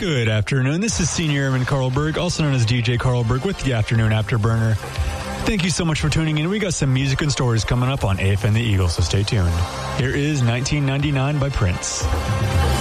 Good afternoon. This is Senior Airman Carlberg, also known as DJ Carlberg, with the Afternoon Afterburner. Thank you so much for tuning in. We got some music and stories coming up on AFN The Eagle, so stay tuned. Here is 1999 by Prince.